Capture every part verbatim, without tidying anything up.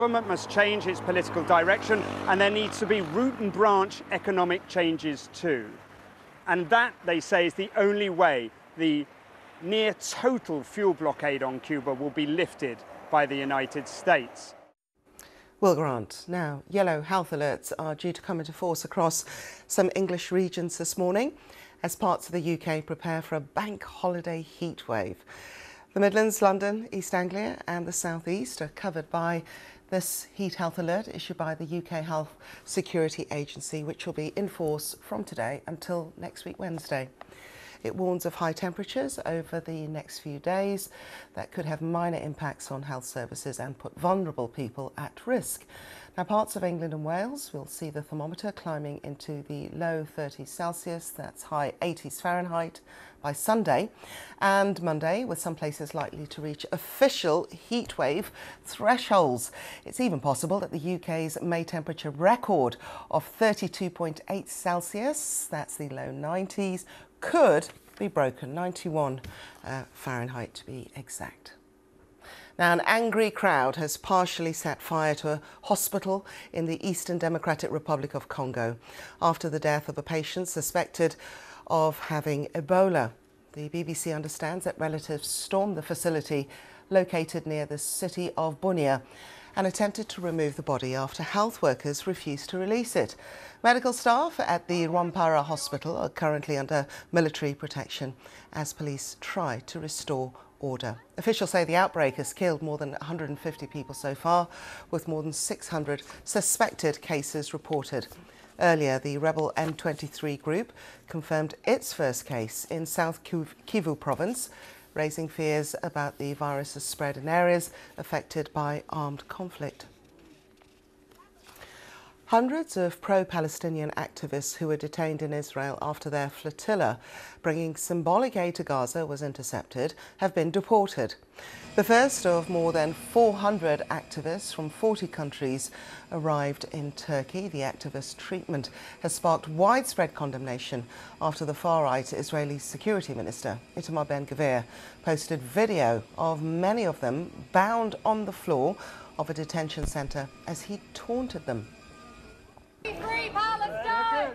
Government must change its political direction, and there needs to be root and branch economic changes too. And that, they say, is the only way the near total fuel blockade on Cuba will be lifted by the United States. Will Grant. Now, yellow health alerts are due to come into force across some English regions this morning as parts of the U K prepare for a bank holiday heat wave. The Midlands, London, East Anglia and the South East are covered by this heat health alert issued by the U K Health Security Agency, which will be in force from today until next week Wednesday. It warns of high temperatures over the next few days that could have minor impacts on health services and put vulnerable people at risk. Now, parts of England and Wales will see the thermometer climbing into the low thirties Celsius, that's high eighties Fahrenheit, by Sunday and Monday, with some places likely to reach official heatwave thresholds. It's even possible that the U K's May temperature record of thirty-two point eight Celsius, that's the low nineties, could be broken, ninety-one uh, Fahrenheit to be exact. Now, an angry crowd has partially set fire to a hospital in the Eastern Democratic Republic of Congo after the death of a patient suspected of having Ebola. The B B C understands that relatives stormed the facility located near the city of Bunia and attempted to remove the body after health workers refused to release it. Medical staff at the Rwampara hospital are currently under military protection as police try to restore order. Officials say the outbreak has killed more than one hundred fifty people so far, with more than six hundred suspected cases reported. Earlier, the rebel M twenty-three group confirmed its first case in South Kivu province, raising fears about the virus's spread in areas affected by armed conflict. Hundreds of pro-Palestinian activists who were detained in Israel after their flotilla bringing symbolic aid to Gaza was intercepted have been deported. The first of more than four hundred activists from forty countries arrived in Turkey. The activist treatment has sparked widespread condemnation after the far-right Israeli security minister, Itamar Ben-Gvir, posted video of many of them bound on the floor of a detention centre as he taunted them. Free Palestine!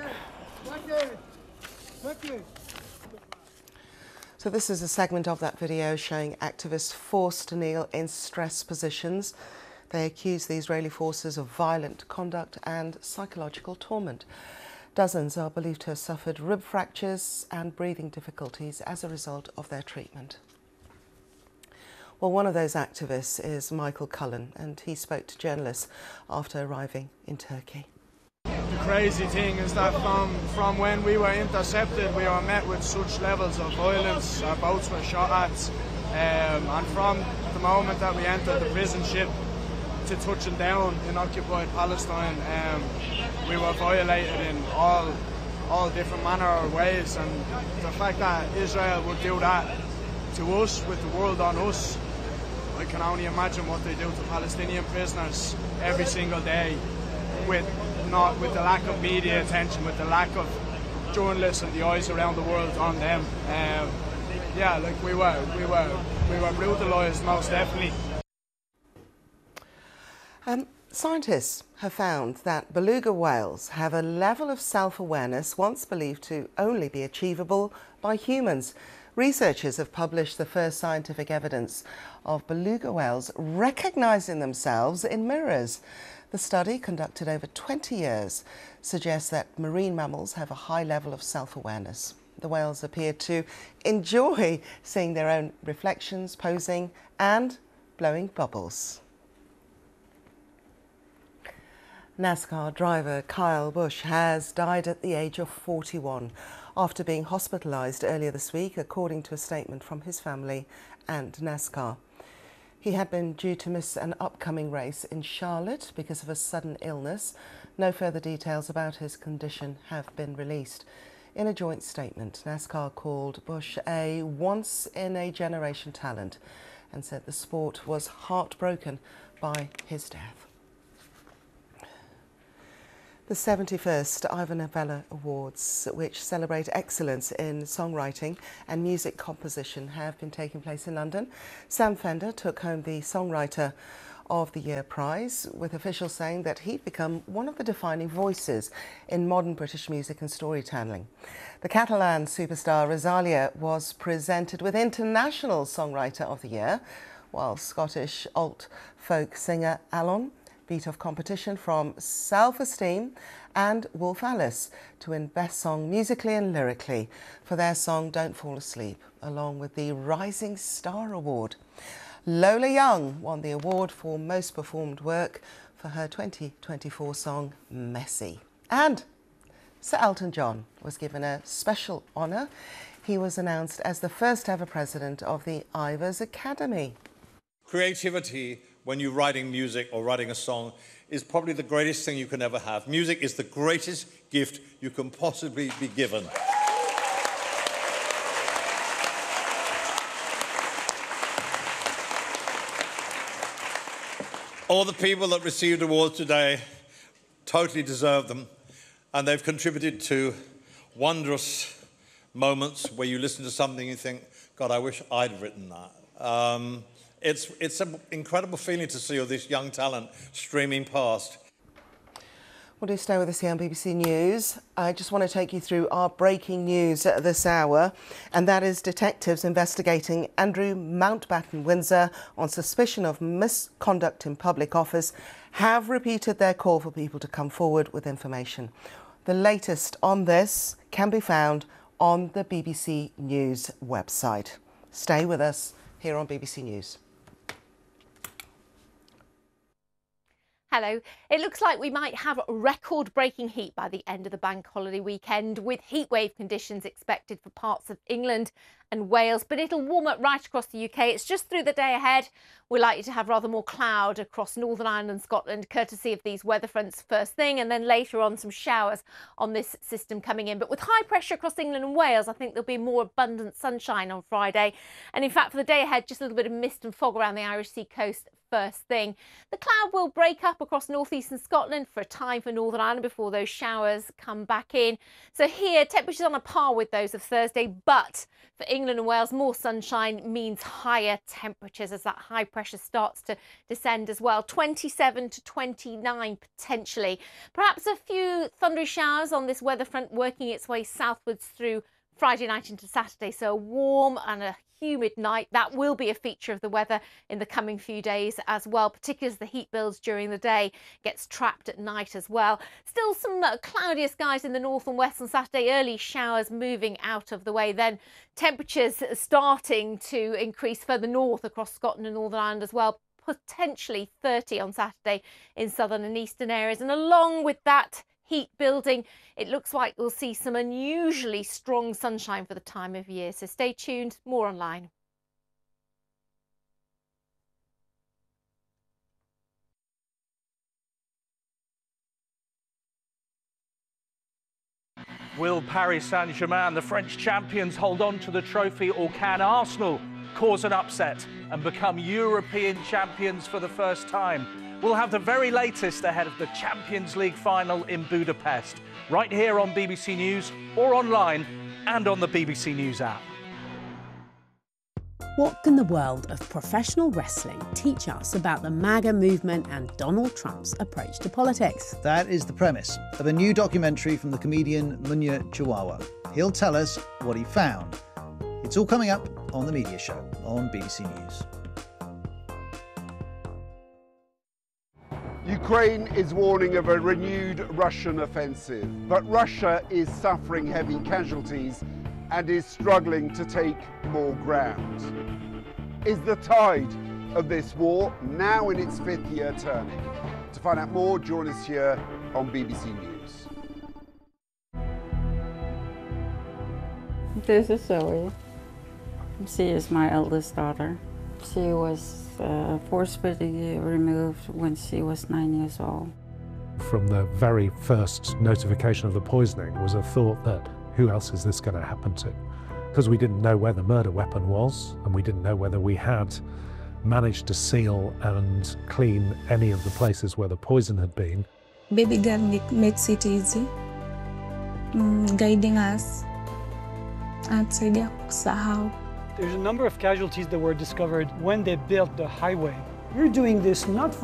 So this is a segment of that video showing activists forced to kneel in stress positions. They accuse the Israeli forces of violent conduct and psychological torment. Dozens are believed to have suffered rib fractures and breathing difficulties as a result of their treatment. Well, one of those activists is Michael Cullen, and he spoke to journalists after arriving in Turkey. The crazy thing is that from, from when we were intercepted, we were met with such levels of violence. Our boats were shot at, um, and from the moment that we entered the prison ship to touching down in occupied Palestine, um, we were violated in all, all different manner of ways. And the fact that Israel would do that to us, with the world on us, I can only imagine what they do to Palestinian prisoners every single day, with not with the lack of media attention, with the lack of journalists and the eyes around the world on them. Um, yeah, like we were, we were, we were brutalised, most definitely. Um, scientists have found that beluga whales have a level of self-awareness once believed to only be achievable by humans. Researchers have published the first scientific evidence of beluga whales recognising themselves in mirrors. The study, conducted over twenty years, suggests that marine mammals have a high level of self-awareness. The whales appear to enjoy seeing their own reflections, posing and blowing bubbles. NASCAR driver Kyle Busch has died at the age of forty-one after being hospitalised earlier this week, according to a statement from his family and NASCAR. He had been due to miss an upcoming race in Charlotte because of a sudden illness. No further details about his condition have been released. In a joint statement, NASCAR called Busch a once-in-a-generation talent and said the sport was heartbroken by his death. The seventy-first Ivor Novello Awards, which celebrate excellence in songwriting and music composition, have been taking place in London. Sam Fender took home the Songwriter of the Year prize, with officials saying that he'd become one of the defining voices in modern British music and storytelling. The Catalan superstar Rosalia was presented with International Songwriter of the Year, while Scottish alt folk singer Alon beat off competition from Self Esteem and Wolf Alice to win Best Song musically and lyrically for their song Don't Fall Asleep, along with the Rising Star Award. Lola Young won the award for Most Performed Work for her twenty twenty-four song Messy. And Sir Elton John was given a special honour. He was announced as the first ever president of the Ivors Academy. Creativity, when you're writing music or writing a song, is probably the greatest thing you can ever have. Music is the greatest gift you can possibly be given. All the people that received awards today totally deserve them, and they've contributed to wondrous moments where you listen to something and you think, God, I wish I'd written that. Um, it's, it's an incredible feeling to see all this young talent streaming past. Well, do stay with us here on B B C News. I just want to take you through our breaking news at this hour, and that is detectives investigating Andrew Mountbatten Windsor on suspicion of misconduct in public office have repeated their call for people to come forward with information. The latest on this can be found on the B B C News website. Stay with us here on B B C News. Hello. It looks like we might have record-breaking heat by the end of the bank holiday weekend, with heatwave conditions expected for parts of England and Wales, but it'll warm up right across the U K. It's just through the day ahead. We're likely to have rather more cloud across Northern Ireland and Scotland, courtesy of these weather fronts first thing, and then later on some showers on this system coming in. But with high pressure across England and Wales, I think there'll be more abundant sunshine on Friday. And in fact, for the day ahead, just a little bit of mist and fog around the Irish Sea coast first thing. The cloud will break up across northeastern Scotland for a time for Northern Ireland before those showers come back in. So here, temperatures on a par with those of Thursday, but for England and Wales, more sunshine means higher temperatures as that high pressure starts to descend as well. twenty-seven to twenty-nine potentially. Perhaps a few thundery showers on this weather front working its way southwards through Friday night into Saturday. So a warm and a humid night. That will be a feature of the weather in the coming few days as well, particularly as the heat builds during the day, gets trapped at night as well. Still some uh, cloudier skies in the north and west on Saturday, early showers moving out of the way. Then temperatures starting to increase further north across Scotland and Northern Ireland as well, potentially thirty on Saturday in southern and eastern areas. And along with that heat building, it looks like we'll see some unusually strong sunshine for the time of year. So stay tuned, more online. Will Paris Saint-Germain, the French champions, hold on to the trophy, or can Arsenal cause an upset and become European champions for the first time? We'll have the very latest ahead of the Champions League final in Budapest, right here on B B C News or online and on the B B C News app. What can the world of professional wrestling teach us about the MAGA movement and Donald Trump's approach to politics? That is the premise of a new documentary from the comedian Munya Chawawa. He'll tell us what he found. It's all coming up on The Media Show on B B C News. Ukraine is warning of a renewed Russian offensive, but Russia is suffering heavy casualties and is struggling to take more ground. Is the tide of this war now in its fifth year turning? To find out more, join us here on B B C News. This is Zoe. She is my eldest daughter. She was uh, forcibly removed when she was nine years old. From the very first notification of the poisoning was a thought that who else is this going to happen to? Because we didn't know where the murder weapon was, and we didn't know whether we had managed to seal and clean any of the places where the poison had been. Baby girl makes it easy, mm, guiding us and saidia kusahau. There's a number of casualties that were discovered when they built the highway You're doing this not for